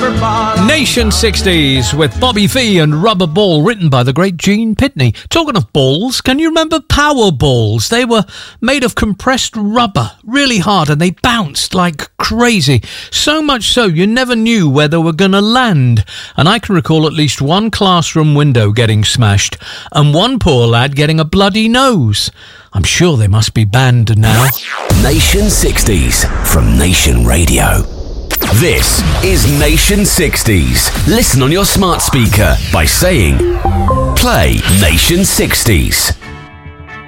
Nation 60s with Bobby V and Rubber Ball, written by the great Gene Pitney. Talking of balls, can you remember Power Balls? They were made of compressed rubber, really hard, and they bounced like crazy. So much so you never knew where they were going to land. And I can recall at least one classroom window getting smashed and one poor lad getting a bloody nose. I'm sure they must be banned now. Nation 60s from Nation Radio. This is Nation 60s. Listen on your smart speaker by saying, play Nation 60s.